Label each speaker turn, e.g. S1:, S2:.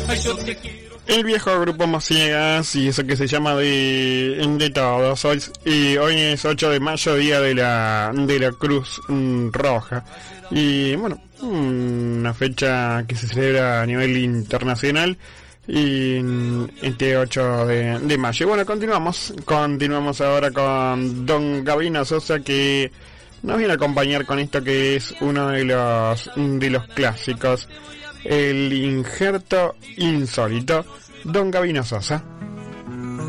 S1: El viejo grupo Mociegas y eso que se llama de todos. Hoy es 8 de mayo, día de la Cruz Roja. Y bueno, una fecha que se celebra a nivel internacional. Y este 8 de mayo. Y bueno, continuamos ahora con Don Gabino Sosa, que nos viene a acompañar con esto que es uno de los clásicos, el injerto insólito, Don Gabino Sosa.